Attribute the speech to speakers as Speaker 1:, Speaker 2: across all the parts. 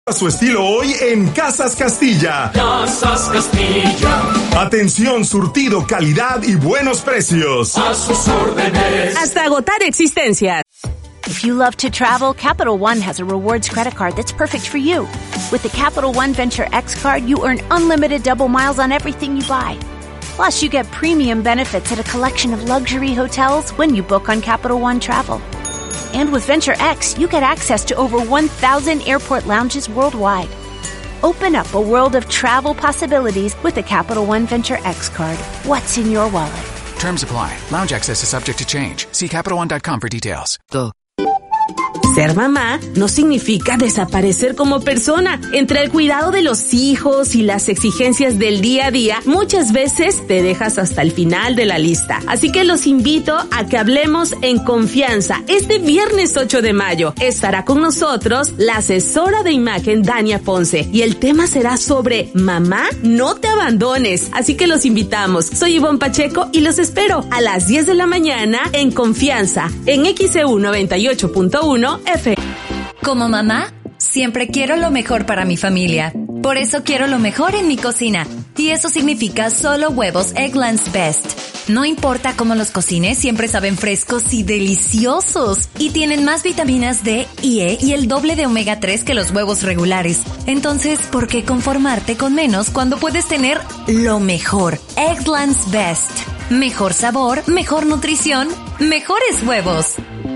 Speaker 1: A su estilo hoy en Casas Castilla.
Speaker 2: Casas Castilla.
Speaker 1: Atención, surtido, calidad y buenos precios.
Speaker 2: A sus órdenes.
Speaker 3: Hasta agotar existencias.
Speaker 4: If you love to travel, Capital One has a rewards credit card that's perfect for you. With the Capital One Venture X card, you earn unlimited double miles on everything you buy. Plus, you get premium benefits at a collection of luxury hotels when you book on Capital One Travel. And with Venture X, you get access to over 1,000 airport lounges worldwide. Open up a world of travel possibilities with the Capital One Venture X card. What's in your wallet?
Speaker 5: Terms apply. Lounge access is subject to change. See CapitalOne.com for details.
Speaker 3: Ser mamá no significa desaparecer como persona. Entre el cuidado de los hijos y las exigencias del día a día, muchas veces te dejas hasta el final de la lista. Así que los invito a que hablemos en confianza. Este viernes 8 de mayo estará con nosotros la asesora de imagen Dania Ponce y el tema será sobre mamá, no te abandones. Así que los invitamos. Soy Ivonne Pacheco y los espero a las 10 de la mañana en Confianza en XEU 98.1 F.
Speaker 6: Como mamá, siempre quiero lo mejor para mi familia. Por eso quiero lo mejor en mi cocina. Y eso significa solo huevos Eggland's Best. No importa cómo los cocines, siempre saben frescos y deliciosos. Y tienen más vitaminas D y E y el doble de omega 3 que los huevos regulares. Entonces, ¿por qué conformarte con menos cuando puedes tener lo mejor? Eggland's Best. Mejor sabor, mejor nutrición, mejores huevos.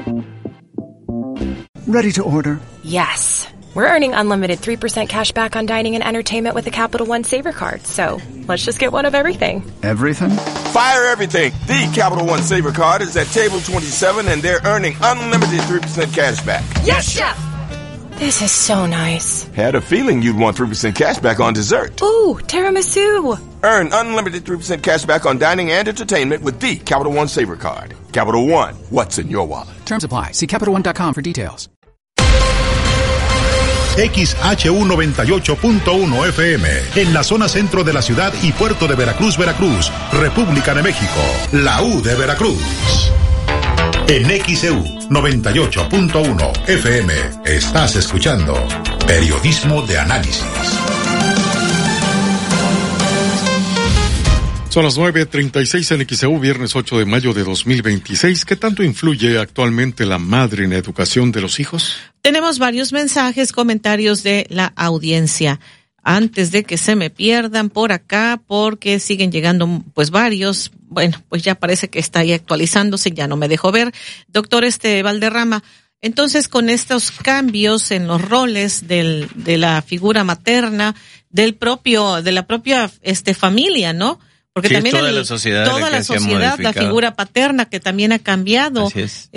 Speaker 7: Ready to order?
Speaker 8: Yes. We're earning unlimited 3% cash back on dining and entertainment with the Capital One Saver Card. So, let's just get one of everything.
Speaker 7: Everything?
Speaker 9: Fire everything. The Capital One Saver Card is at table 27 and they're earning unlimited 3% cash back.
Speaker 8: Yes, Chef! This is so nice.
Speaker 9: Had a feeling you'd want 3% cash back on dessert.
Speaker 8: Ooh, tiramisu.
Speaker 9: Earn unlimited 3% cash back on dining and entertainment with the Capital One Saver Card. Capital One, what's in your wallet?
Speaker 5: Terms apply. See CapitalOne.com for details.
Speaker 10: XHU 98.1 FM, en la zona centro de la ciudad y puerto de Veracruz, Veracruz, República de México, la U de Veracruz. En XEU 98.1 FM, estás escuchando Periodismo de Análisis.
Speaker 11: Son las 9:36 en XEU, viernes 8 de mayo de 2026. ¿Qué tanto influye actualmente la madre en la educación de los hijos?
Speaker 12: Tenemos varios mensajes, comentarios de la audiencia. Antes de que se me pierdan por acá, porque siguen llegando pues varios. Bueno, pues ya parece que está ahí actualizándose, ya no me dejo ver. Doctor Valderrama, entonces con estos cambios en los roles de la figura materna, de la propia familia, ¿no? Porque
Speaker 13: sí,
Speaker 12: también
Speaker 13: toda la sociedad,
Speaker 12: la figura paterna que también ha cambiado,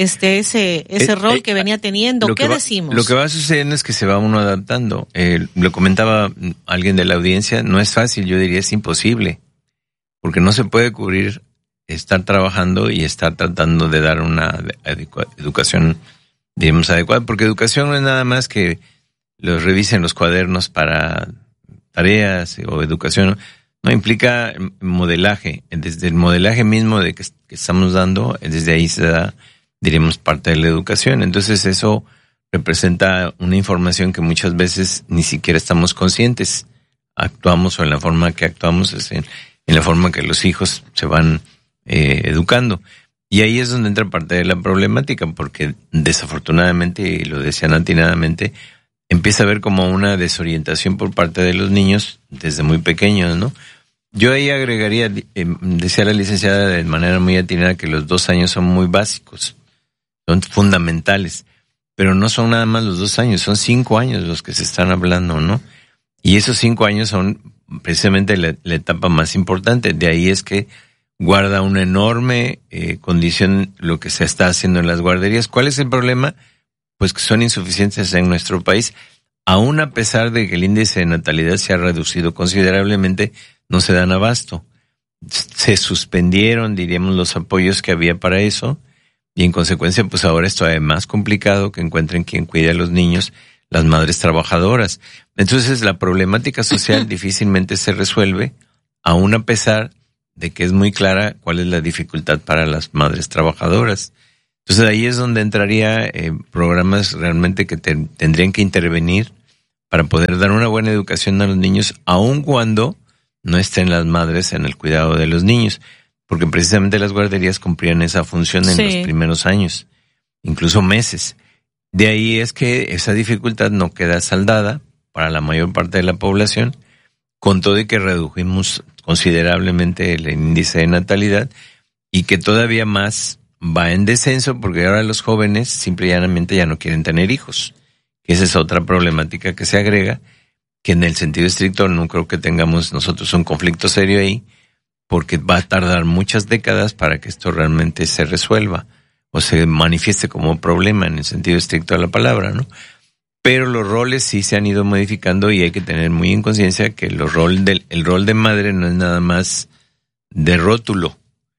Speaker 12: ese rol que venía teniendo. ¿Qué decimos?
Speaker 13: Lo que va sucediendo es que se va uno adaptando. Lo comentaba alguien de la audiencia, no es fácil, yo diría es imposible, porque no se puede cubrir estar trabajando y estar tratando de dar una educación, digamos, adecuada, porque educación no es nada más que los revisen los cuadernos para tareas o educación. No, implica modelaje. Desde el modelaje mismo de que estamos dando, desde ahí se da, diríamos, parte de la educación. Entonces eso representa una información que muchas veces ni siquiera estamos conscientes. Actuamos, o en la forma que actuamos es en la forma que los hijos se van educando. Y ahí es donde entra parte de la problemática, porque desafortunadamente, y lo decían atinadamente, empieza a haber como una desorientación por parte de los niños desde muy pequeños, ¿no? Yo ahí agregaría, decía la licenciada de manera muy atinada, que los 2 años son muy básicos, son fundamentales, pero no son nada más los 2 años, son 5 años los que se están hablando, ¿no? Y esos 5 años son precisamente la etapa más importante. De ahí es que guarda una enorme condición lo que se está haciendo en las guarderías. ¿Cuál es el problema? Pues que son insuficientes en nuestro país, aún a pesar de que el índice de natalidad se ha reducido considerablemente, no se dan abasto. Se suspendieron, diríamos, los apoyos que había para eso, y en consecuencia, pues ahora es todavía más complicado que encuentren quien cuide a los niños, las madres trabajadoras. Entonces, la problemática social difícilmente se resuelve, aún a pesar de que es muy clara cuál es la dificultad para las madres trabajadoras. Entonces ahí es donde entraría programas realmente que tendrían que intervenir para poder dar una buena educación a los niños, aun cuando no estén las madres en el cuidado de los niños, porque precisamente las guarderías cumplían esa función en los primeros años, incluso meses. De ahí es que esa dificultad no queda saldada para la mayor parte de la población, con todo y que redujimos considerablemente el índice de natalidad y que todavía más va en descenso porque ahora los jóvenes simple y llanamente ya no quieren tener hijos. Esa es otra problemática que se agrega, que en el sentido estricto no creo que tengamos nosotros un conflicto serio ahí, porque va a tardar muchas décadas para que esto realmente se resuelva o se manifieste como problema en el sentido estricto de la palabra, ¿no? Pero los roles sí se han ido modificando y hay que tener muy en conciencia que el rol de madre no es nada más de rótulo,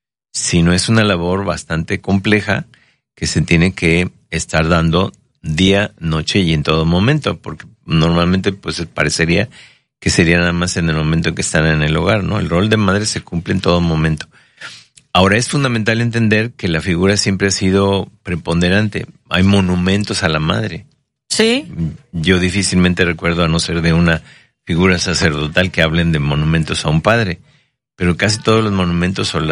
Speaker 13: sino es una labor bastante compleja que se tiene que estar dando día, noche y en todo momento, porque normalmente pues parecería que sería nada más en el momento en que están en el hogar, ¿no? El rol de madre se cumple en todo momento. Ahora es fundamental entender que la figura siempre ha sido preponderante. Hay monumentos a la madre.
Speaker 12: Sí.
Speaker 13: Yo difícilmente recuerdo, a no ser de una figura sacerdotal, que hablen de monumentos a un padre, pero casi todos los monumentos son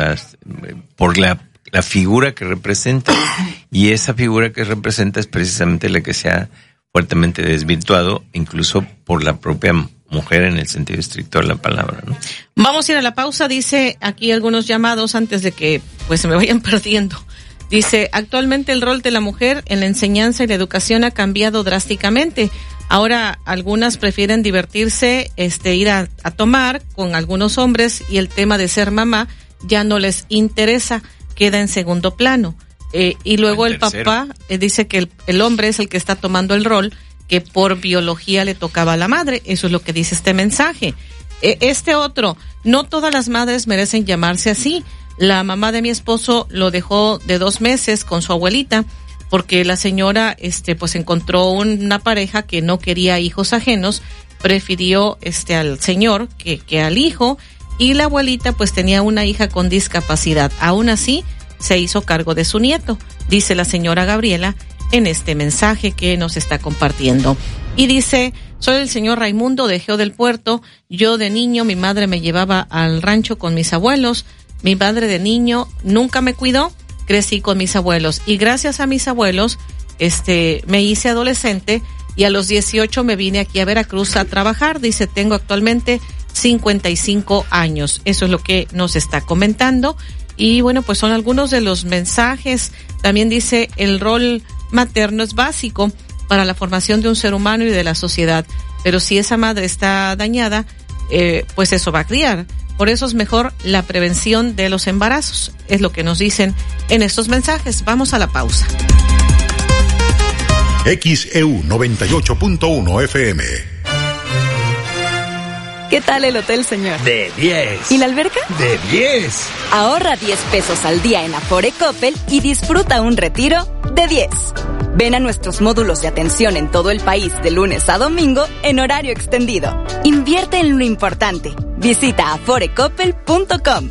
Speaker 13: por la figura que representa, y esa figura que representa es precisamente la que se ha fuertemente desvirtuado, incluso por la propia mujer en el sentido estricto de la palabra, ¿no?
Speaker 12: Vamos a ir a la pausa. Dice aquí algunos llamados antes de que pues se me vayan perdiendo. Dice, actualmente el rol de la mujer en la enseñanza y la educación ha cambiado drásticamente. Ahora algunas prefieren divertirse, ir a tomar con algunos hombres, y el tema de ser mamá ya no les interesa, queda en segundo plano. Y luego el papá dice que el hombre es el que está tomando el rol que por biología le tocaba a la madre. Eso es lo que dice este mensaje. Otro, no todas las madres merecen llamarse así. La mamá de mi esposo lo dejó de 2 meses con su abuelita porque la señora pues encontró una pareja que no quería hijos ajenos, prefirió al señor que al hijo, y la abuelita pues tenía una hija con discapacidad. Aún así se hizo cargo de su nieto, dice la señora Gabriela en este mensaje que nos está compartiendo. Y dice, soy el señor Raimundo de Geo del Puerto. Yo de niño mi madre me llevaba al rancho con mis abuelos. Mi madre de niño nunca me cuidó, crecí con mis abuelos, y gracias a mis abuelos me hice adolescente, y a los 18 me vine aquí a Veracruz a trabajar. Dice, tengo actualmente 55 años. Eso es lo que nos está comentando. Y bueno, pues son algunos de los mensajes. También dice, el rol materno es básico para la formación de un ser humano y de la sociedad, pero si esa madre está dañada, pues eso va a criar. Por eso es mejor la prevención de los embarazos, es lo que nos dicen en estos mensajes. Vamos a la pausa.
Speaker 10: XEU 98.1 FM.
Speaker 7: ¿Qué tal el hotel, señor?
Speaker 14: De 10.
Speaker 7: ¿Y la alberca?
Speaker 14: De 10.
Speaker 7: Ahorra 10 pesos al día en Afore Coppel y disfruta un retiro de 10. Ven a nuestros módulos de atención en todo el país de lunes a domingo en horario extendido. Invierte en lo importante. Visita aforecoppel.com.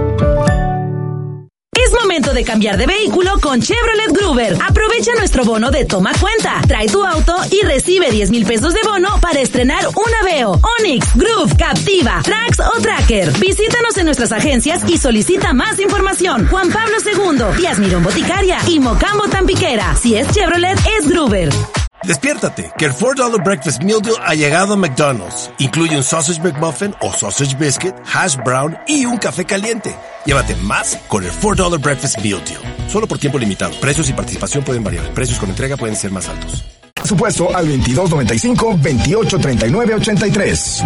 Speaker 15: Es momento de cambiar de vehículo con Chevrolet Gruber. Aprovecha nuestro bono de toma cuenta. Trae tu auto y recibe 10,000 pesos de bono para estrenar un Aveo, Onix, Groove, Captiva, Trax o Tracker. Visítanos en nuestras agencias y solicita más información. Juan Pablo II, Díaz Mirón Boticaria y Mocambo Tampiquera. Si es Chevrolet, es Gruber.
Speaker 16: Despiértate, que el $4 Breakfast Meal Deal ha llegado a McDonald's. Incluye un Sausage McMuffin o Sausage Biscuit, Hash Brown y un café caliente. Llévate más con el $4 Breakfast Meal Deal. Solo por tiempo limitado. Precios y participación pueden variar. Precios con entrega pueden ser más altos.
Speaker 1: Supuesto al 2295-2839-83.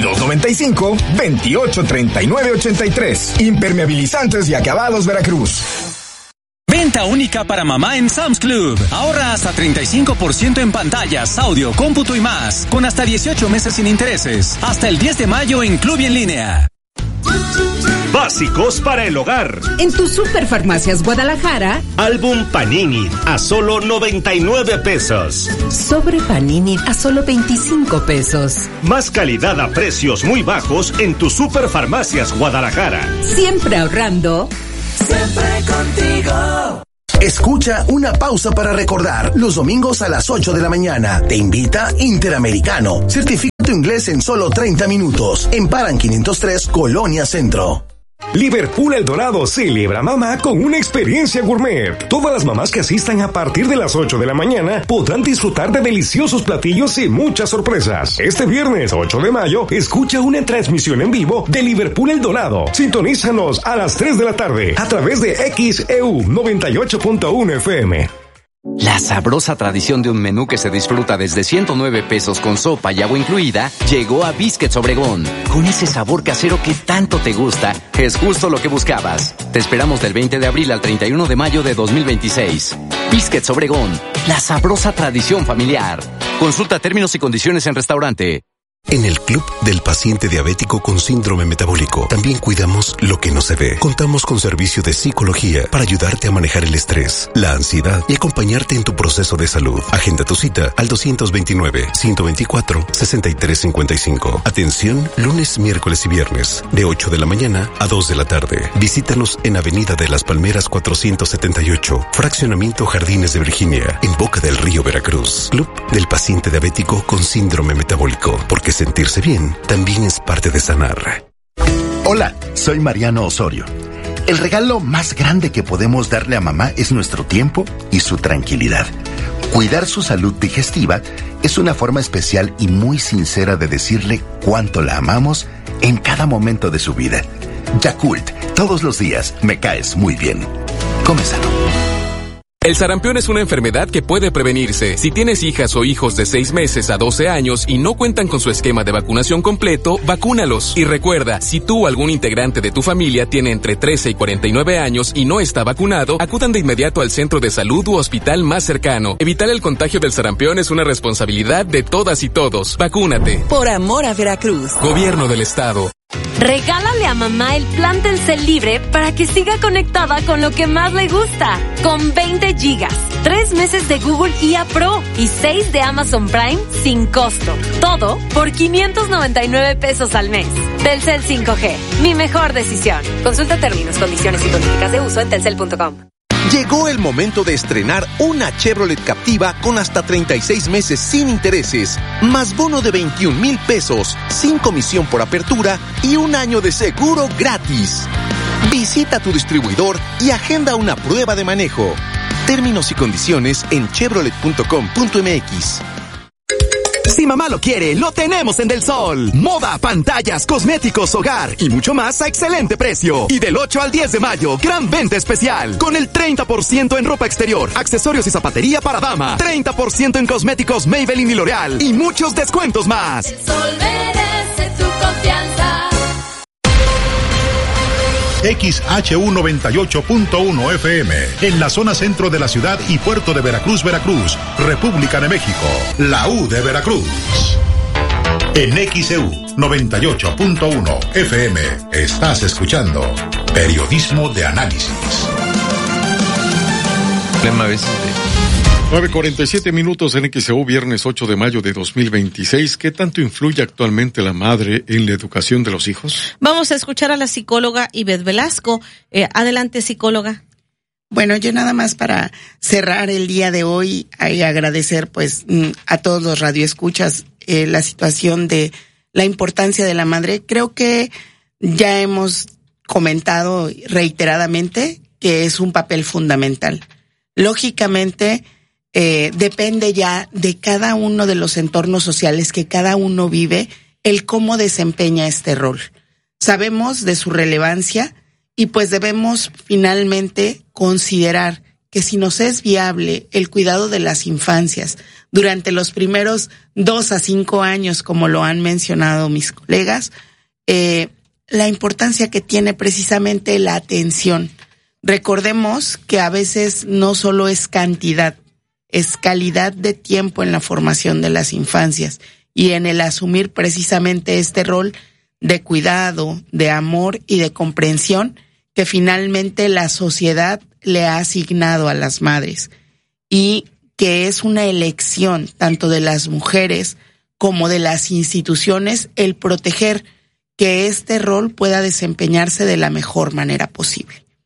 Speaker 1: 2295-2839-83. Impermeabilizantes y acabados Veracruz.
Speaker 17: Venta única para mamá en Sam's Club. Ahorra hasta 35% en pantallas, audio, cómputo y más, con hasta 18 meses sin intereses. Hasta el 10 de mayo en Club y en línea.
Speaker 18: Básicos para el hogar.
Speaker 19: En tu Superfarmacias Guadalajara,
Speaker 18: álbum Panini a solo 99 pesos.
Speaker 19: Sobre Panini a solo 25 pesos.
Speaker 18: Más calidad a precios muy bajos en tu Superfarmacias Guadalajara.
Speaker 19: Siempre ahorrando.
Speaker 2: Siempre contigo.
Speaker 20: Escucha Una Pausa para Recordar los domingos a las 8 de la mañana. Te invita Interamericano. Certifica tu inglés en solo 30 minutos. En Paran 503, Colonia Centro.
Speaker 21: Liverpool El Dorado celebra mamá con una experiencia gourmet. Todas las mamás que asistan a partir de las 8 de la mañana podrán disfrutar de deliciosos platillos y muchas sorpresas. Este viernes 8 de mayo, escucha una transmisión en vivo de Liverpool El Dorado. Sintonízanos a las 3 de la tarde a través de XEU 98.1 FM.
Speaker 22: La sabrosa tradición de un menú que se disfruta desde 109 pesos con sopa y agua incluida llegó a Biscuits Obregón. Con ese sabor casero que tanto te gusta, es justo lo que buscabas. Te esperamos del 20 de abril al 31 de mayo de 2026. Biscuits Obregón, la sabrosa tradición familiar. Consulta términos y condiciones en restaurante.
Speaker 23: En el Club del Paciente Diabético con Síndrome Metabólico también cuidamos lo que no se ve. Contamos con servicio de psicología para ayudarte a manejar el estrés, la ansiedad y acompañarte en tu proceso de salud. Agenda tu cita al 229-124-6355. Atención lunes, miércoles y viernes de 8 de la mañana a 2 de la tarde. Visítanos en Avenida de las Palmeras 478, Fraccionamiento Jardines de Virginia, en Boca del Río, Veracruz. Club del Paciente Diabético con Síndrome Metabólico, porque sentirse bien también es parte de sanar.
Speaker 24: Hola, soy Mariano Osorio. El regalo más grande que podemos darle a mamá es nuestro tiempo y su tranquilidad. Cuidar su salud digestiva es una forma especial y muy sincera de decirle cuánto la amamos en cada momento de su vida. Yakult, todos los días me caes muy bien. Come sano.
Speaker 25: El sarampión es una enfermedad que puede prevenirse. Si tienes hijas o hijos de 6 meses a 12 años y no cuentan con su esquema de vacunación completo, vacúnalos. Y recuerda, si tú o algún integrante de tu familia tiene entre 13 y 49 años y no está vacunado, acudan de inmediato al centro de salud u hospital más cercano. Evitar el contagio del sarampión es una responsabilidad de todas y todos. Vacúnate.
Speaker 26: Por amor a Veracruz.
Speaker 25: Gobierno del Estado.
Speaker 27: Regálale a mamá el plan Telcel Libre para que siga conectada con lo que más le gusta. Con 20 gigas, 3 meses de Google IA Pro y 6 de Amazon Prime sin costo. Todo por 599 pesos al mes. Telcel 5G, mi mejor decisión. Consulta términos, condiciones y políticas de uso en telcel.com.
Speaker 28: Llegó el momento de estrenar una Chevrolet Captiva con hasta 36 meses sin intereses, más bono de 21,000 pesos, sin comisión por apertura y 1 año de seguro gratis. Visita tu distribuidor y agenda una prueba de manejo. Términos y condiciones en chevrolet.com.mx.
Speaker 29: Si mamá lo quiere, lo tenemos en Del Sol. Moda, pantallas, cosméticos, hogar y mucho más a excelente precio. Y del 8 al 10 de mayo, gran venta especial. Con el 30% en ropa exterior, accesorios y zapatería para dama. 30% en cosméticos Maybelline y L'Oreal. Y muchos descuentos más.
Speaker 2: El Sol merece tu confianza.
Speaker 10: XHU 98.1 FM, en la zona centro de la ciudad y puerto de Veracruz, Veracruz, República de México, la U de Veracruz. En XEU 98.1 FM, estás escuchando Periodismo de Análisis.
Speaker 11: 9:47 minutos en XEU, viernes 8 de mayo de 2026. ¿Qué tanto influye actualmente la madre en la educación de los hijos?
Speaker 12: Vamos a escuchar a la psicóloga Ivette Velasco. Adelante, psicóloga.
Speaker 30: Bueno, yo nada más para cerrar el día de hoy y agradecer pues a todos los radioescuchas la situación de la importancia de la madre. Creo que ya hemos comentado reiteradamente que es un papel fundamental. Lógicamente, depende ya de cada uno de los entornos sociales que cada uno vive, el cómo desempeña este rol. Sabemos de su relevancia y pues debemos finalmente considerar que si nos es viable el cuidado de las infancias durante los primeros 2 a 5 años, como lo han mencionado mis colegas, la importancia que tiene precisamente la atención. Recordemos que a veces no solo es cantidad, es calidad de tiempo en la formación de las infancias y en el asumir precisamente este rol de cuidado, de amor y de comprensión que finalmente la sociedad le ha asignado a las madres y que es una elección tanto de las mujeres como de las instituciones el proteger que este rol pueda desempeñarse de la mejor manera posible.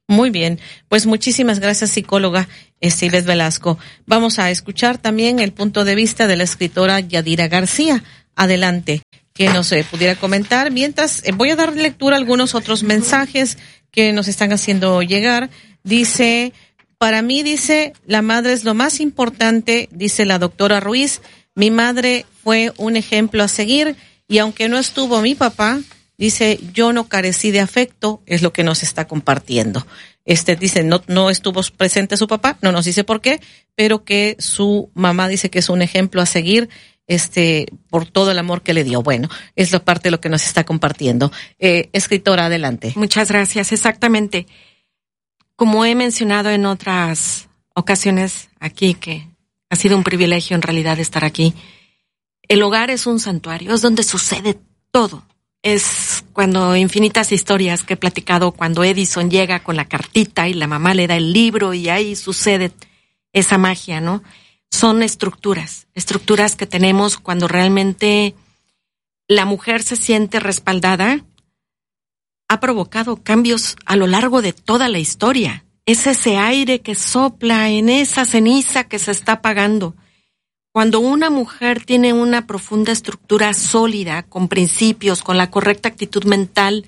Speaker 12: Muy bien, pues muchísimas gracias, psicóloga Estiles Velasco. Vamos a escuchar también el punto de vista de la escritora Yadira García. Adelante, que nos pudiera comentar. Mientras voy a dar lectura a algunos otros mensajes que nos están haciendo llegar. Dice, para mí, dice, la madre es lo más importante, dice la doctora Ruiz. Mi madre fue un ejemplo a seguir y aunque no estuvo mi papá, dice, yo no carecí de afecto, es lo que nos está compartiendo. Dice, no estuvo presente su papá, no nos dice por qué, pero que su mamá dice que es un ejemplo a seguir, por todo el amor que le dio. Bueno, es la parte de lo que nos está compartiendo. Escritora, adelante.
Speaker 3: Muchas gracias, exactamente. Como he mencionado en otras ocasiones aquí, que ha sido un privilegio en realidad estar aquí, el hogar es un santuario, es donde sucede todo. Es cuando infinitas historias que he platicado, cuando Edison llega con la cartita y la mamá le da el libro y ahí sucede esa magia, ¿no? Son estructuras que tenemos cuando realmente la mujer se siente respaldada. Ha provocado cambios a lo largo de toda la historia. Es ese aire que sopla en esa ceniza que se está apagando. Cuando una mujer tiene una profunda estructura sólida, con principios, con la correcta actitud mental,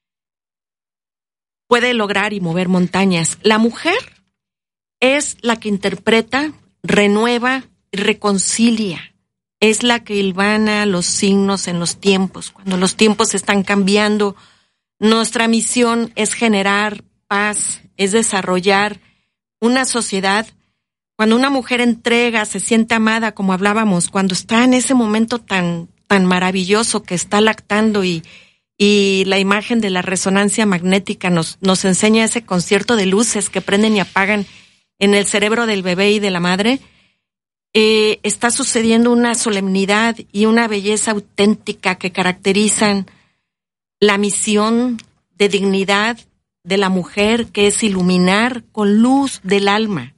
Speaker 3: puede lograr y mover montañas. La mujer es la que interpreta, renueva y reconcilia. Es la que hilvana los signos en los tiempos. Cuando los tiempos están cambiando, nuestra misión es generar paz, es desarrollar una sociedad. Cuando una mujer entrega, se siente amada, como hablábamos, cuando está en ese momento tan maravilloso que está lactando y la imagen de la resonancia magnética nos enseña ese concierto de luces que prenden y apagan en el cerebro del bebé y de la madre, está sucediendo una solemnidad y una belleza auténtica que caracterizan la misión de dignidad de la mujer, que es iluminar con luz del alma,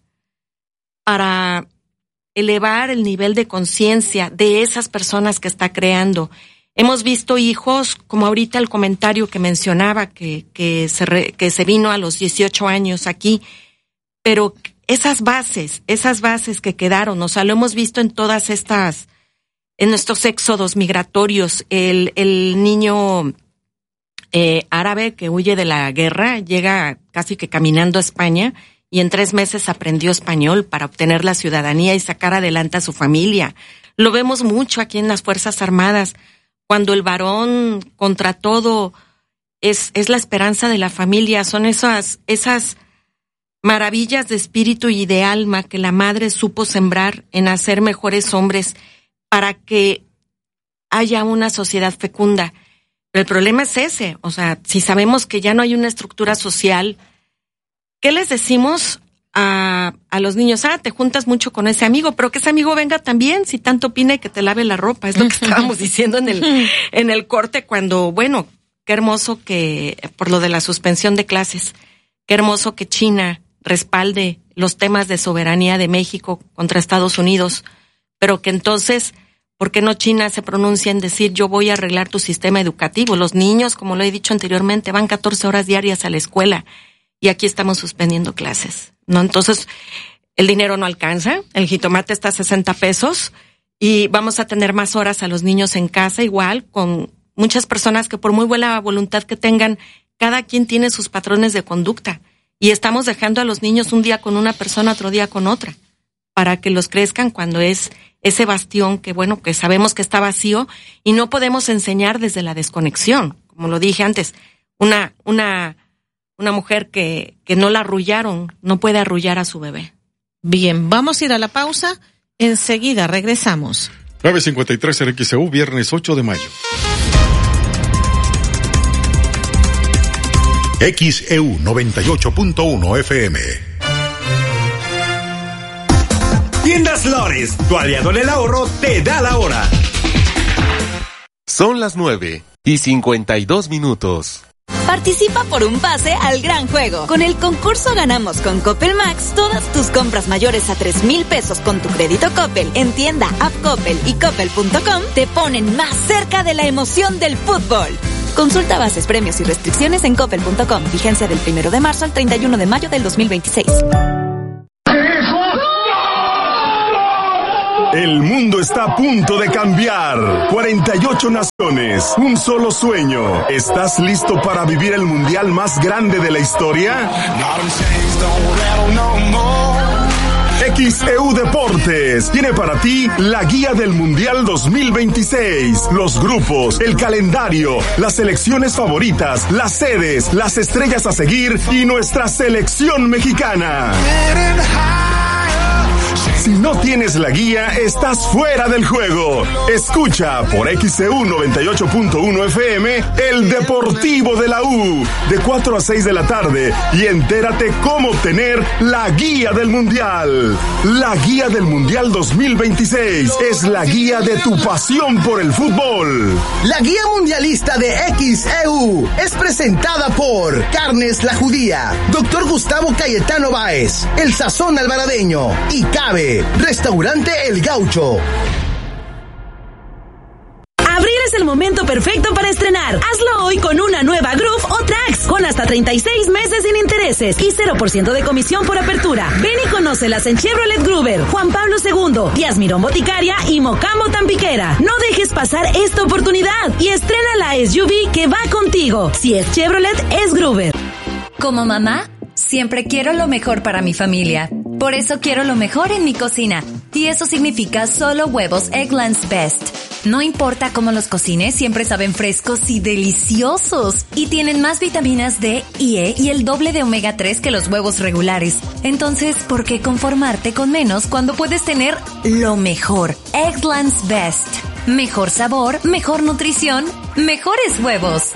Speaker 3: para elevar el nivel de conciencia de esas personas que está creando. Hemos visto hijos, como ahorita el comentario que mencionaba, que se vino a los 18 años aquí, pero esas bases que quedaron, o sea, lo hemos visto en todas estas, en estos éxodos migratorios, el niño árabe que huye de la guerra, llega casi que caminando a España, y en 3 meses aprendió español para obtener la ciudadanía y sacar adelante a su familia. Lo vemos mucho aquí en las Fuerzas Armadas, cuando el varón contra todo es la esperanza de la familia. Son esas maravillas de espíritu y de alma que la madre supo sembrar en hacer mejores hombres para que haya una sociedad fecunda. Pero el problema es ese, o sea, si sabemos que ya no hay una estructura social, ¿qué les decimos a los niños? Te juntas mucho con ese amigo, pero que ese amigo venga también, si tanto opina, y que te lave la ropa. Es lo que estábamos diciendo en el corte, cuando, bueno, qué hermoso que, por lo de la suspensión de clases, qué hermoso que China respalde los temas de soberanía de México contra Estados Unidos, pero que entonces, ¿por qué no China se pronuncia en decir yo voy a arreglar tu sistema educativo? Los niños, como lo he dicho anteriormente, van 14 horas diarias a la escuela y aquí estamos suspendiendo clases, ¿no? Entonces, el dinero no alcanza, el jitomate está a 60 pesos y vamos a tener más horas a los niños en casa, igual con muchas personas que por muy buena voluntad que tengan, cada quien tiene sus patrones de conducta. Y estamos dejando a los niños un día con una persona, otro día con otra, para que los crezcan cuando es ese bastión que, bueno, que sabemos que está vacío y no podemos enseñar desde la desconexión. Como lo dije antes, una mujer que no la arrullaron, no puede arrullar a su bebé.
Speaker 12: Bien, vamos a ir a la pausa. Enseguida regresamos.
Speaker 11: 9:53 en XEU, viernes 8 de mayo.
Speaker 10: XEU 98.1 FM.
Speaker 1: Tiendas Lores, tu aliado en el ahorro, te da la hora.
Speaker 28: Son las 9:52.
Speaker 15: Participa por un pase al gran juego. Con el concurso Ganamos con Coppel Max, todas tus compras mayores a 3,000 pesos con tu crédito Coppel en tienda, app Coppel y coppel.com te ponen más cerca de la emoción del fútbol.
Speaker 4: Consulta bases, premios y restricciones en coppel.com. Vigencia del 1 de marzo al 31 de mayo del 2026.
Speaker 5: El mundo está a punto de cambiar. 48 naciones, un solo sueño. ¿Estás listo para vivir el mundial más grande de la historia? XEU Deportes tiene para ti la guía del Mundial 2026, los grupos, el calendario, las selecciones favoritas, las sedes, las estrellas a seguir y nuestra selección mexicana. Si no tienes la guía, estás fuera del juego. Escucha por XEU 98.1 FM el Deportivo de la U de 4 a 6 de la tarde y entérate cómo obtener la guía del Mundial. La guía del Mundial 2026 es la guía de tu pasión por el fútbol.
Speaker 20: La guía mundialista de XEU es presentada por Carnes La Judía, Dr. Gustavo Cayetano Báez, El Sazón Alvaradeño y Cabe, Restaurante El Gaucho.
Speaker 15: Abril es el momento perfecto para estrenar. Hazlo hoy con una nueva Groove o Trax, con hasta 36 meses sin intereses y 0% de comisión por apertura. Ven y conócelas en Chevrolet Gruber, Juan Pablo II, Díaz Mirón Boticaria y Mocambo Tampiquera. No dejes pasar esta oportunidad y estrena la SUV que va contigo. Si es Chevrolet, es Gruber.
Speaker 27: Como mamá, siempre quiero lo mejor para mi familia. Por eso quiero lo mejor en mi cocina. Y eso significa solo huevos Eggland's Best. No importa cómo los cocines, siempre saben frescos y deliciosos. Y tienen más vitaminas D y E y el doble de omega 3 que los huevos regulares. Entonces, ¿por qué conformarte con menos cuando puedes tener lo mejor? Eggland's Best. Mejor sabor, mejor nutrición, mejores huevos.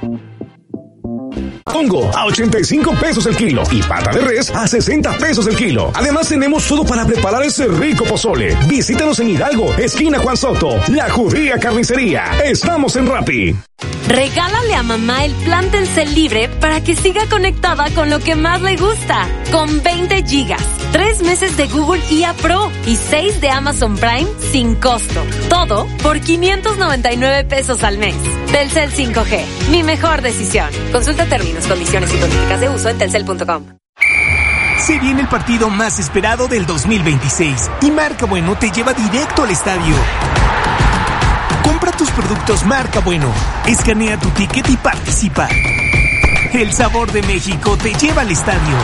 Speaker 21: Hongo a 85 pesos el kilo y pata de res a 60 pesos el kilo. Además tenemos todo para preparar ese rico pozole. Visítanos en Hidalgo, esquina Juan Soto, La Judía Carnicería. Estamos en Rappi.
Speaker 27: Regálale a mamá el plan Telcel libre para que siga conectada con lo que más le gusta. Con 20 gigas, 3 meses de Google IA Pro y 6 de Amazon Prime sin costo. Todo por 599 pesos al mes. Telcel 5G, mi mejor decisión. Consulta términos, condiciones y políticas de uso en telcel.com.
Speaker 6: Se viene el partido más esperado del 2026 y Marca Bueno te lleva directo al estadio. Compra tus productos Marca Bueno, escanea tu ticket y participa. El sabor de México te lleva al estadio.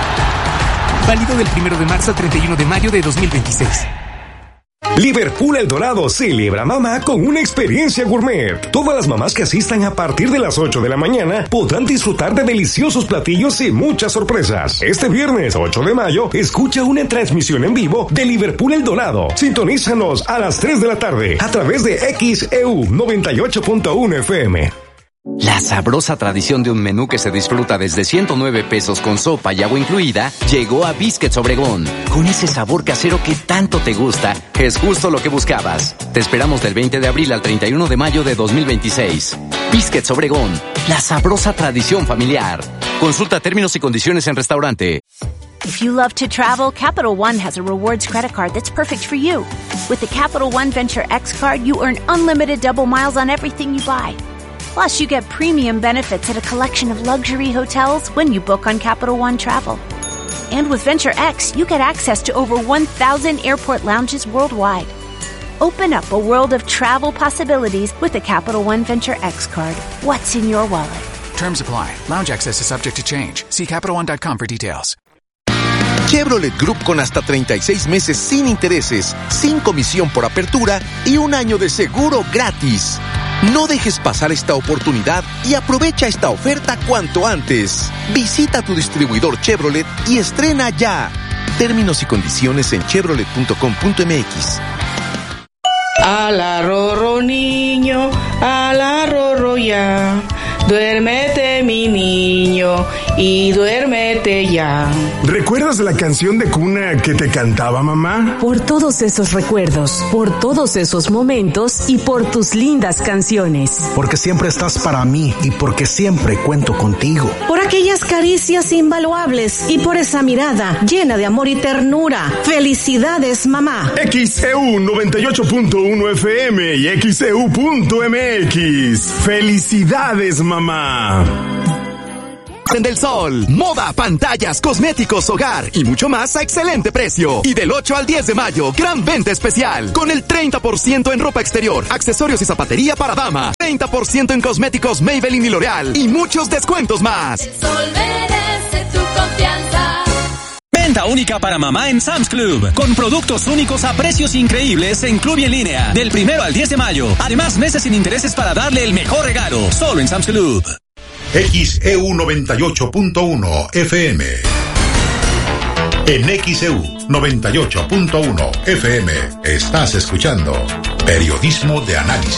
Speaker 6: Válido del 1 de marzo al 31 de mayo de 2026.
Speaker 21: Liverpool El Dorado celebra mamá con una experiencia gourmet. Todas las mamás que asistan a partir de las 8 de la mañana podrán disfrutar de deliciosos platillos y muchas sorpresas. Este viernes 8 de mayo, escucha una transmisión en vivo de Liverpool El Dorado. Sintonízanos a las 3 de la tarde a través de XEU 98.1 FM.
Speaker 22: La sabrosa tradición de un menú que se disfruta desde 109 pesos con sopa y agua incluida llegó a Biscuits Obregón. Con ese sabor casero que tanto te gusta, es justo lo que buscabas. Te esperamos del 20 de abril al 31 de mayo de 2026. Biscuits Obregón, la sabrosa tradición familiar. Consulta términos y condiciones en restaurante.
Speaker 7: If you love to travel, Capital One has a rewards credit card that's perfect for you. With the Capital One Venture X card, you earn unlimited double miles on everything you buy. Plus, you get premium benefits at a collection of luxury hotels when you book on Capital One Travel. And with Venture X, you get access to over 1,000 airport lounges worldwide. Open up a world of travel possibilities with the Capital One Venture X card. What's in your wallet?
Speaker 8: Terms apply. Lounge access is subject to change. See CapitalOne.com for details.
Speaker 28: Chevrolet Group con hasta 36 meses sin intereses, sin comisión por apertura y un año de seguro gratis. No dejes pasar esta oportunidad y aprovecha esta oferta cuanto antes. Visita tu distribuidor Chevrolet y estrena ya. Términos y condiciones en chevrolet.com.mx.
Speaker 9: Ala rorro niño, ala rorro ya. Duérmete mi niño y duérmete ya.
Speaker 5: ¿Recuerdas la canción de cuna que te cantaba mamá?
Speaker 13: Por todos esos recuerdos, por todos esos momentos y por tus lindas canciones.
Speaker 14: Porque siempre estás para mí y porque siempre cuento contigo.
Speaker 13: Por aquellas caricias invaluables y por esa mirada llena de amor y ternura. Felicidades, mamá.
Speaker 5: XEU 98.1 FM y XEU.mx. Felicidades, mamá.
Speaker 29: Del Sol, moda, pantallas, cosméticos, hogar y mucho más a excelente precio. Y del 8 al 10 de mayo, gran venta especial, con el 30% en ropa exterior, accesorios y zapatería para dama, 30% en cosméticos Maybelline y L'Oreal y muchos descuentos más.
Speaker 2: El Sol merece tu confianza.
Speaker 16: Venta única para mamá en Sam's Club, con productos únicos a precios increíbles en Club y en línea, del 1 al 10 de mayo. Además, meses sin intereses para darle el mejor regalo, solo en Sam's Club.
Speaker 10: XEU 98.1 FM. En XEU 98.1 FM estás escuchando Periodismo de Análisis.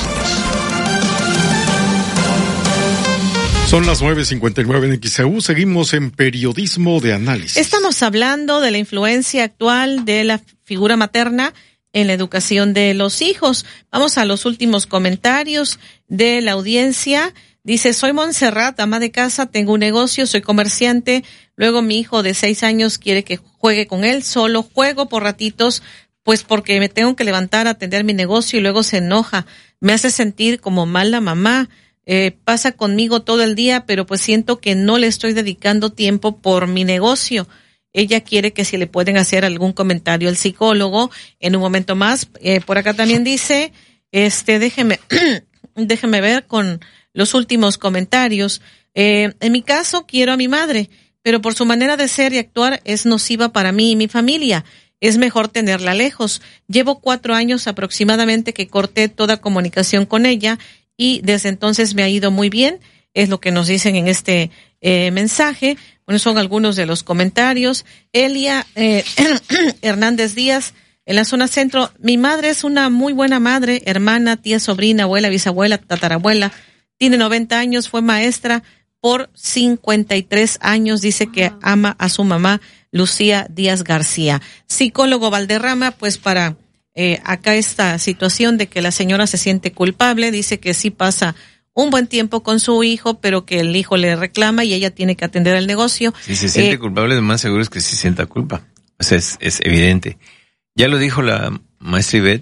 Speaker 11: Son las 9:59 en XEU. Seguimos en Periodismo de Análisis.
Speaker 12: Estamos hablando de la influencia actual de la figura materna en la educación de los hijos. Vamos a los últimos comentarios de la audiencia. Dice, soy Montserrat, ama de casa, tengo un negocio, soy comerciante, luego mi hijo de 6 años quiere que juegue con él, solo juego por ratitos, pues porque me tengo que levantar a atender mi negocio y luego se enoja, me hace sentir como mala mamá, pasa conmigo todo el día, pero pues siento que no le estoy dedicando tiempo por mi negocio. Ella quiere que si le pueden hacer algún comentario al psicólogo en un momento más. Por acá también dice, déjeme ver con los últimos comentarios. En mi caso, quiero a mi madre, pero por su manera de ser y actuar es nociva para mí y mi familia. Es mejor tenerla lejos. Llevo 4 años aproximadamente que corté toda comunicación con ella y desde entonces me ha ido muy bien. Es lo que nos dicen en este mensaje. Bueno, son algunos de los comentarios. Elia Hernández Díaz, en la zona centro. Mi madre es una muy buena madre, hermana, tía, sobrina, abuela, bisabuela, tatarabuela. Tiene 90 años, fue maestra por 53 años, dice que ama a su mamá, Lucía Díaz García. Psicólogo Valderrama, pues para acá esta situación de que la señora se siente culpable, dice que sí pasa un buen tiempo con su hijo, pero que el hijo le reclama y ella tiene que atender el negocio.
Speaker 17: Si se siente culpable, lo más seguro es que sí sienta culpa. O sea, es evidente. Ya lo dijo la maestra Ivette,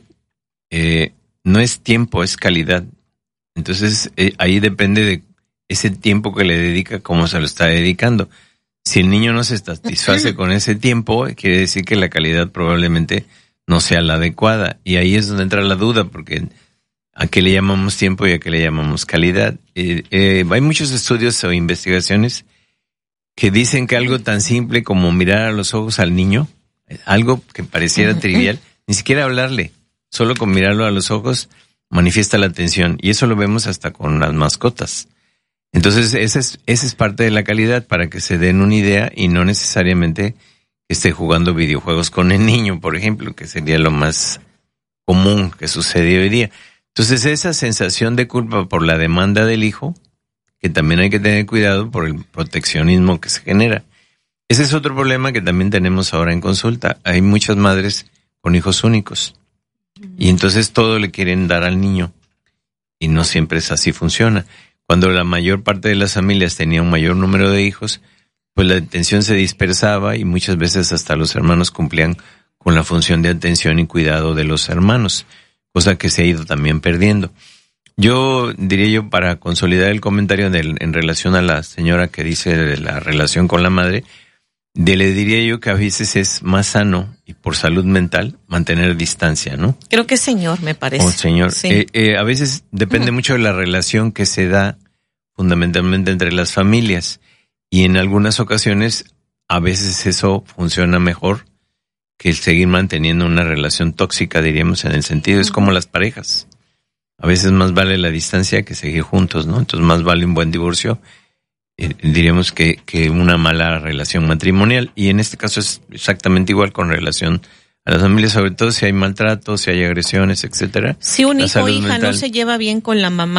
Speaker 17: no es tiempo, es calidad. Entonces, ahí depende de ese tiempo que le dedica, cómo se lo está dedicando. Si el niño no se satisface con ese tiempo, quiere decir que la calidad probablemente no sea la adecuada. Y ahí es donde entra la duda, porque ¿a qué le llamamos tiempo y a qué le llamamos calidad? Hay muchos estudios o investigaciones que dicen que algo tan simple como mirar a los ojos al niño, algo que pareciera trivial, ni siquiera hablarle, solo con mirarlo a los ojos, manifiesta la atención, y eso lo vemos hasta con las mascotas. Entonces, esa es parte de la calidad, para que se den una idea y no necesariamente que esté jugando videojuegos con el niño, por ejemplo, que sería lo más común que sucede hoy día. Entonces, esa sensación de culpa por la demanda del hijo, que también hay que tener cuidado por el proteccionismo que se genera. Ese es otro problema que también tenemos ahora en consulta. Hay muchas madres con hijos únicos. Y entonces todo le quieren dar al niño y no siempre es así, funciona. Cuando la mayor parte de las familias tenía un mayor número de hijos, pues la atención se dispersaba y muchas veces hasta los hermanos cumplían con la función de atención y cuidado de los hermanos, cosa que se ha ido también perdiendo. Yo diría para consolidar el comentario en relación a la señora que dice de la relación con la madre, le diría yo que a veces es más sano y por salud mental mantener distancia, ¿no?
Speaker 12: Creo que señor, me parece.
Speaker 17: Señor.
Speaker 12: Sí.
Speaker 17: A veces depende mucho de la relación que se da fundamentalmente entre las familias, y en algunas ocasiones a veces eso funciona mejor que el seguir manteniendo una relación tóxica, diríamos, en el sentido, es como las parejas. A veces más vale la distancia que seguir juntos, ¿no? Entonces más vale un buen divorcio, diríamos, que una mala relación matrimonial. Y en este caso es exactamente igual con relación a las familias, sobre todo si hay maltrato, si hay agresiones, etcétera.
Speaker 12: Si un hijo o hija
Speaker 17: mental
Speaker 12: no se lleva bien con la mamá,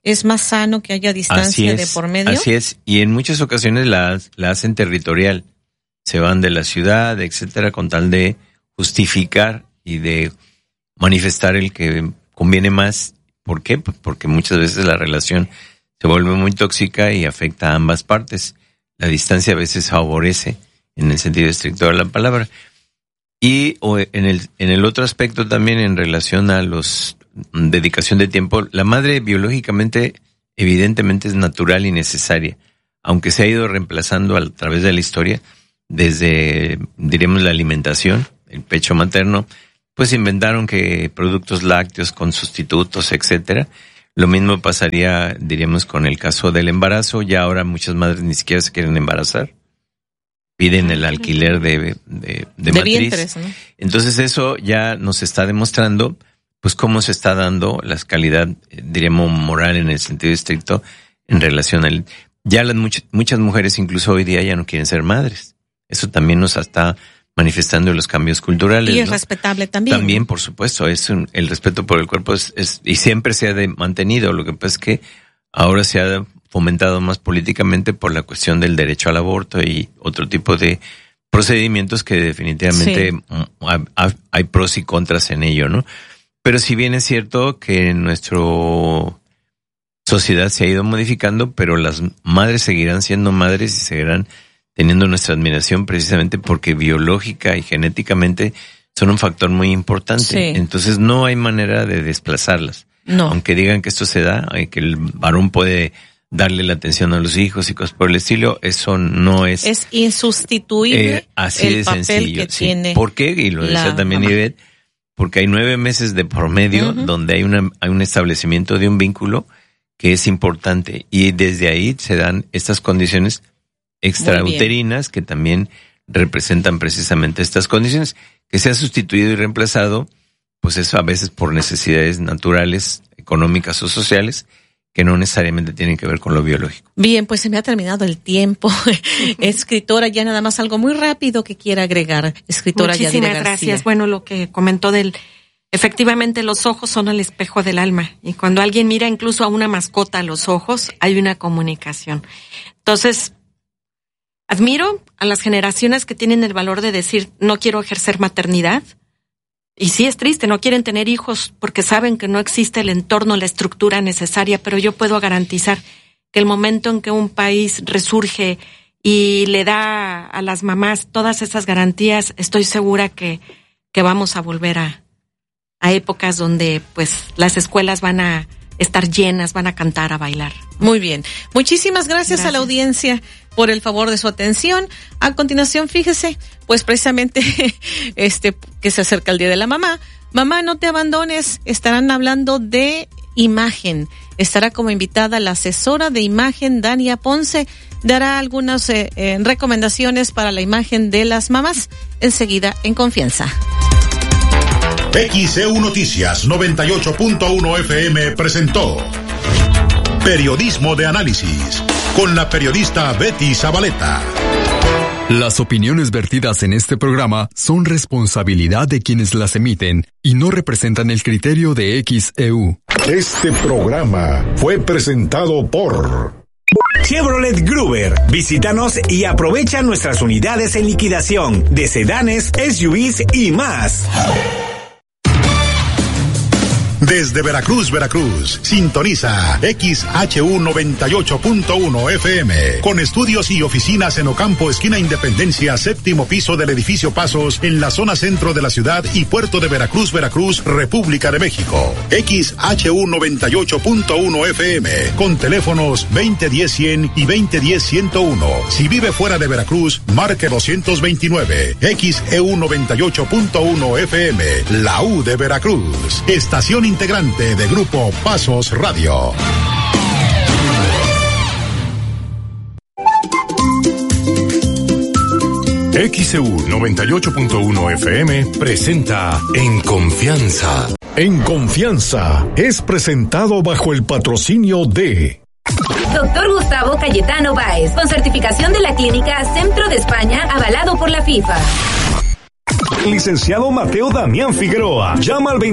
Speaker 12: es más sano que haya distancia de por medio.
Speaker 17: Así es, y en muchas ocasiones la hacen territorial. Se van de la ciudad, etcétera, con tal de justificar y de manifestar el que conviene más. ¿Por qué? Porque muchas veces la relación se vuelve muy tóxica y afecta a ambas partes. La distancia a veces favorece, en el sentido estricto de la palabra. Y en el otro aspecto también, en relación a los dedicación de tiempo, la madre biológicamente, evidentemente es natural y necesaria, aunque se ha ido reemplazando a través de la historia, desde, diríamos, la alimentación, el pecho materno, pues inventaron que productos lácteos con sustitutos, etcétera. Lo mismo pasaría, diríamos, con el caso del embarazo. Ya ahora muchas madres ni siquiera se quieren embarazar. Piden el alquiler de matriz.
Speaker 12: Vientres, ¿no?
Speaker 17: Entonces eso ya nos está demostrando, pues, cómo se está dando la calidad, diríamos, moral en el sentido estricto en relación al... Ya muchas mujeres incluso hoy día ya no quieren ser madres. Eso también nos está manifestando los cambios culturales.
Speaker 12: Y es
Speaker 17: ¿no?
Speaker 12: respetable también.
Speaker 17: También, por supuesto, el respeto por el cuerpo y siempre se ha mantenido. Lo que pasa es que ahora se ha fomentado más políticamente por la cuestión del derecho al aborto y otro tipo de procedimientos que definitivamente hay pros y contras en ello, ¿no? Pero si bien es cierto que nuestra sociedad se ha ido modificando, pero las madres seguirán siendo madres y seguirán teniendo nuestra admiración precisamente porque biológica y genéticamente son un factor muy importante.
Speaker 12: Sí.
Speaker 17: Entonces no hay manera de desplazarlas.
Speaker 12: No.
Speaker 17: Aunque digan que esto se da, que el varón puede darle la atención a los hijos y cosas por el estilo, eso no es...
Speaker 12: Es insustituible
Speaker 17: así
Speaker 12: el
Speaker 17: de
Speaker 12: papel
Speaker 17: sencillo,
Speaker 12: que tiene.
Speaker 17: ¿Por qué? Y lo decía también Ivette, porque hay 9 meses de por medio donde hay un establecimiento de un vínculo que es importante y desde ahí se dan estas condiciones extrauterinas que también representan precisamente estas condiciones. Que se ha sustituido y reemplazado, pues eso a veces por necesidades naturales, económicas o sociales, que no necesariamente tienen que ver con lo biológico.
Speaker 12: Bien, pues se me ha terminado el tiempo. Escritora, ya nada más algo muy rápido que quiera agregar. Escritora Yadira García.
Speaker 1: Muchísimas gracias. Bueno, lo que comentó efectivamente los ojos son el espejo del alma. Y cuando alguien mira incluso a una mascota a los ojos, hay una comunicación. Entonces, admiro a las generaciones que tienen el valor de decir, no quiero ejercer maternidad. Y sí es triste, no quieren tener hijos porque saben que no existe el entorno, la estructura necesaria, pero yo puedo garantizar que el momento en que un país resurge y le da a las mamás todas esas garantías, estoy segura que vamos a volver a épocas donde pues las escuelas van a estar llenas, van a cantar, a bailar.
Speaker 12: Muy bien. Muchísimas gracias a la audiencia por el favor de su atención. A continuación, fíjese, pues precisamente que se acerca el Día de la Mamá. Mamá, no te abandones. Estarán hablando de imagen. Estará como invitada la asesora de imagen, Dania Ponce. Dará algunas recomendaciones para la imagen de las mamás. Enseguida, en Confianza.
Speaker 10: XEU Noticias 98.1 FM presentó Periodismo de Análisis con la periodista Betty Zabaleta.
Speaker 3: Las opiniones vertidas en este programa son responsabilidad de quienes las emiten y no representan el criterio de XEU.
Speaker 10: Este programa fue presentado por
Speaker 4: Chevrolet Gruber. Visítanos y aprovecha nuestras unidades en liquidación de sedanes, SUVs y más.
Speaker 10: Desde Veracruz, sintoniza XHU 98.1 FM, con estudios y oficinas en Ocampo, esquina Independencia, 7º piso del edificio Pasos, en la zona centro de la ciudad y puerto de Veracruz, República de México. XHU 98.1 FM, con teléfonos 2010-100 y 2010-101. Si vive fuera de Veracruz, marque 229. XEU 98.1 FM, la U de Veracruz. Estación integrante de Grupo Pasos Radio.
Speaker 21: XEU 98.1 FM presenta En Confianza. En Confianza es presentado bajo el patrocinio de
Speaker 15: Doctor Gustavo Cayetano Báez, con certificación de la clínica Centro de España, avalado por la FIFA.
Speaker 21: Licenciado Mateo Damián Figueroa. Llama al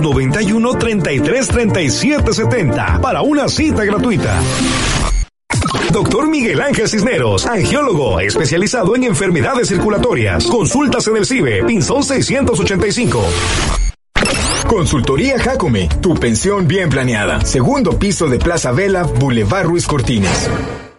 Speaker 21: 2291-333770 para una cita gratuita. Doctor Miguel Ángel Cisneros, angiólogo especializado en enfermedades circulatorias. Consultas en el CIBE, Pinzón 685.
Speaker 6: Consultoría Jacome, tu pensión bien planeada. Segundo piso de Plaza Vela, Boulevard Ruiz Cortines.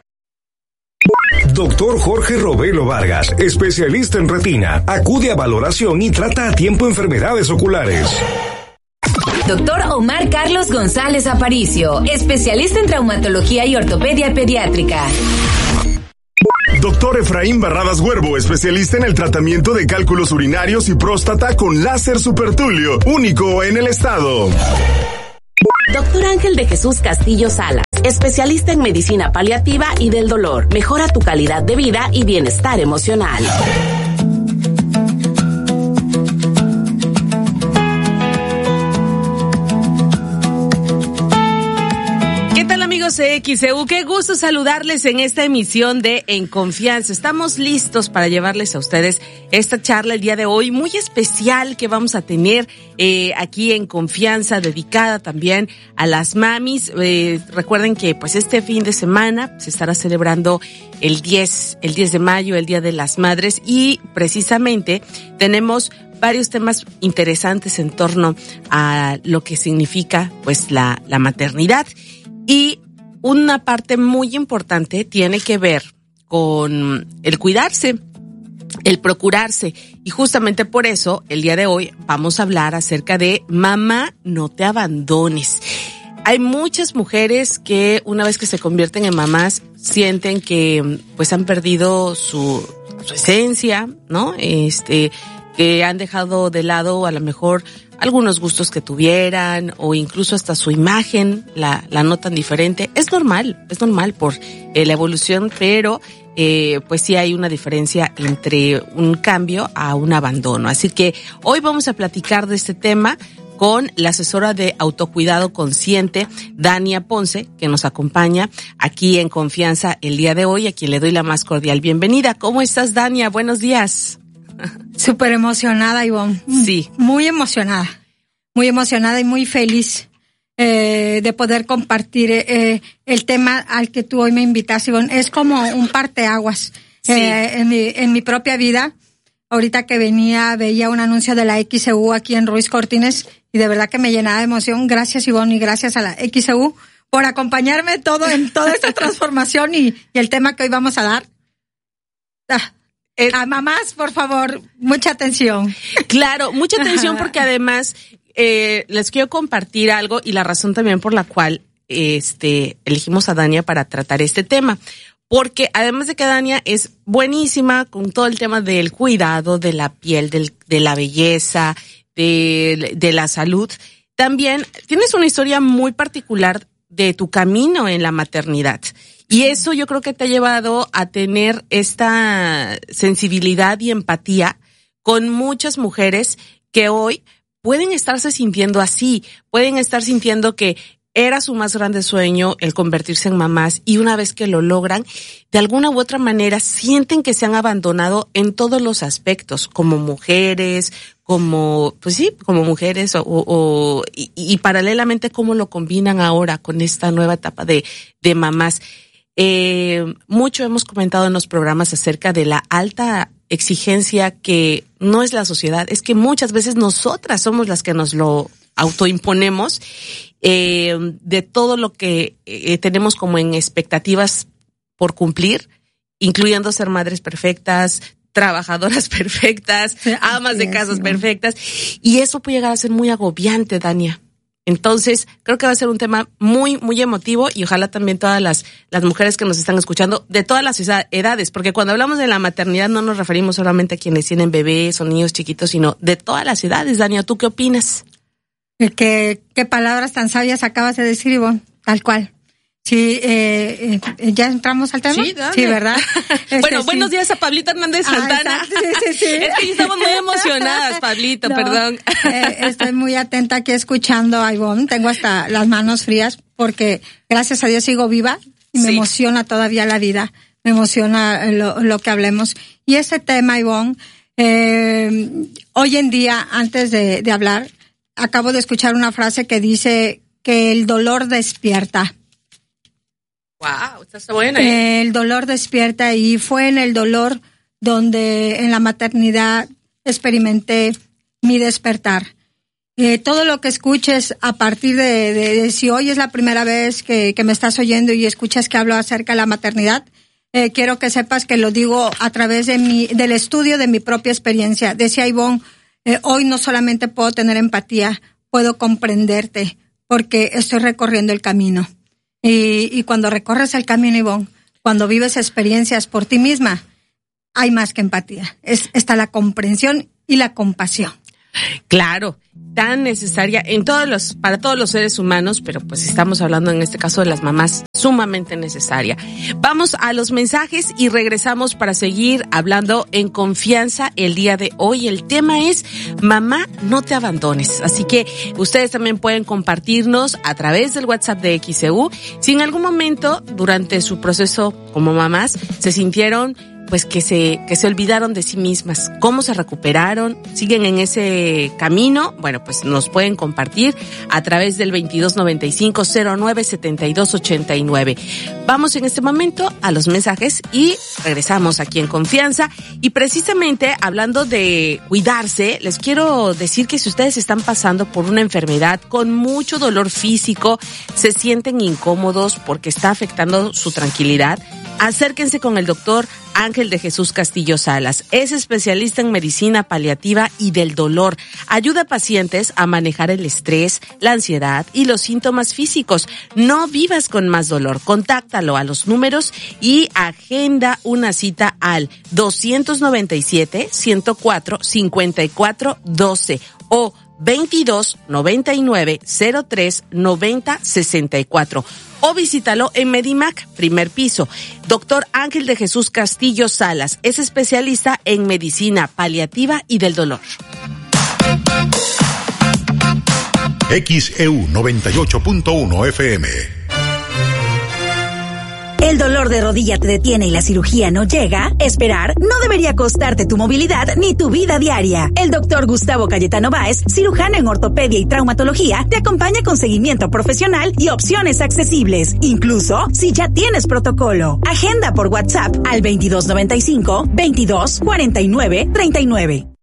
Speaker 21: Doctor Jorge Robelo Vargas, especialista en retina. Acude a valoración y trata a tiempo enfermedades oculares.
Speaker 15: Doctor Omar Carlos González Aparicio, especialista en traumatología y ortopedia pediátrica.
Speaker 5: Doctor Efraín Barradas Huervo, especialista en el tratamiento de cálculos urinarios y próstata con láser supertulio, único en el estado.
Speaker 18: Doctor Ángel de Jesús Castillo Salas, especialista en medicina paliativa y del dolor. Mejora tu calidad de vida y bienestar emocional.
Speaker 19: XEU, qué gusto saludarles en esta emisión de En Confianza. Estamos listos para llevarles a ustedes esta charla el día de hoy muy especial que vamos a tener aquí en Confianza, dedicada también a las mamis. Recuerden que pues este fin de semana se estará celebrando el 10 de mayo, el Día de las Madres, y precisamente tenemos varios temas interesantes en torno a lo que significa pues la maternidad. Y una parte muy importante tiene que ver con el cuidarse, el procurarse. Y justamente por eso, el día de hoy vamos a hablar acerca de mamá, no te abandones. Hay muchas mujeres que una vez que se convierten en mamás sienten que pues han perdido su esencia, ¿no? Que han dejado de lado a lo mejor algunos gustos que tuvieran o incluso hasta su imagen la notan diferente. Es normal por la evolución, pero pues sí hay una diferencia entre un cambio a un abandono. Así que hoy vamos a platicar de este tema con la asesora de autocuidado consciente, Dania Ponce, que nos acompaña aquí en Confianza el día de hoy, a quien le doy la más cordial bienvenida. ¿Cómo estás, Dania? Buenos días.
Speaker 20: Súper emocionada, Ivonne.
Speaker 19: Sí.
Speaker 20: Muy emocionada y muy feliz de poder compartir el tema al que tú hoy me invitas, Ivonne. Es como un parteaguas en mi propia vida. Ahorita que veía un anuncio de la XEU aquí en Ruiz Cortines y de verdad que me llenaba de emoción. Gracias, Ivonne, y gracias a la XEU por acompañarme en toda esta transformación y el tema que hoy vamos a dar. A mamás, por favor, mucha atención.
Speaker 19: Claro, mucha atención porque además les quiero compartir algo y la razón también por la cual elegimos a Dania para tratar este tema. Porque además de que Dania es buenísima con todo el tema del cuidado de la piel, de la belleza, de la salud, también tienes una historia muy particular de tu camino en la maternidad. Y eso yo creo que te ha llevado a tener esta sensibilidad y empatía con muchas mujeres que hoy pueden estarse sintiendo así, pueden estar sintiendo que era su más grande sueño el convertirse en mamás y una vez que lo logran, de alguna u otra manera sienten que se han abandonado en todos los aspectos, como mujeres, como mujeres y paralelamente cómo lo combinan ahora con esta nueva etapa de mamás. Mucho hemos comentado en los programas acerca de la alta exigencia que no es la sociedad, es que muchas veces nosotras somos las que nos lo autoimponemos, de todo lo que tenemos como en expectativas por cumplir, incluyendo ser madres perfectas, trabajadoras perfectas, amas de casas perfectas, y eso puede llegar a ser muy agobiante, Dania. Entonces, creo que va a ser un tema muy, muy emotivo y ojalá también todas las mujeres que nos están escuchando de todas las edades, porque cuando hablamos de la maternidad no nos referimos solamente a quienes tienen bebés o niños chiquitos, sino de todas las edades. Dania, ¿tú qué opinas?
Speaker 20: Qué palabras tan sabias acabas de decir, Ivonne, tal cual. Sí, ¿ya entramos al tema?
Speaker 19: Sí, dale.
Speaker 20: Sí, ¿verdad?
Speaker 19: Bueno, buenos días a Pablito Hernández Santana.
Speaker 20: Sí.
Speaker 19: Es que estamos muy emocionadas, Pablito, perdón.
Speaker 20: Estoy muy atenta aquí escuchando a Ivonne. Tengo hasta las manos frías porque gracias a Dios sigo viva y me emociona todavía la vida. Me emociona lo que hablemos. Y ese tema, Ivonne, Hoy en día, antes de hablar, acabo de escuchar una frase que dice que el dolor despierta.
Speaker 19: Wow, está bueno.
Speaker 20: El dolor despierta, y fue en el dolor donde en la maternidad experimenté mi despertar. Todo lo que escuches a partir de si hoy es la primera vez que me estás oyendo y escuchas que hablo acerca de la maternidad, quiero que sepas que lo digo a través del estudio de mi propia experiencia. Decía Ivonne, hoy no solamente puedo tener empatía, puedo comprenderte porque estoy recorriendo el camino. Y cuando recorres el camino, Ivonne, cuando vives experiencias por ti misma, hay más que empatía. Está la comprensión y la compasión.
Speaker 19: Claro, tan necesaria para todos los seres humanos, pero pues estamos hablando en este caso de las mamás, sumamente necesaria. Vamos a los mensajes y regresamos para seguir hablando en confianza el día de hoy. El tema es mamá, no te abandones. Así que ustedes también pueden compartirnos a través del WhatsApp de XEU si en algún momento durante su proceso como mamás se sintieron pues que se olvidaron de sí mismas, cómo se recuperaron, siguen en ese camino. Bueno, pues nos pueden compartir a través del 2295-097289. Vamos en este momento a los mensajes y regresamos aquí en Confianza. Y precisamente hablando de cuidarse, les quiero decir que si ustedes están pasando por una enfermedad con mucho dolor físico, se sienten incómodos porque está afectando su tranquilidad, acérquense con el doctor Ángel de Jesús Castillo Salas. Es especialista en medicina paliativa y del dolor. Ayuda a pacientes a manejar el estrés, la ansiedad y los síntomas físicos. No vivas con más dolor. Contáctalo a los números y agenda una cita al 297-104-5412 o 2299-03-9064. O visítalo en Medimac, primer piso. Doctor Ángel de Jesús Castillo Salas es especialista en medicina paliativa y del dolor.
Speaker 10: XEU 98.1 FM.
Speaker 15: ¿El dolor de rodilla te detiene y la cirugía no llega? Esperar no debería costarte tu movilidad ni tu vida diaria. El doctor Gustavo Cayetano Báez, cirujano en ortopedia y traumatología, te acompaña con seguimiento profesional y opciones accesibles, incluso si ya tienes protocolo. Agenda por WhatsApp al 2295-2249-39.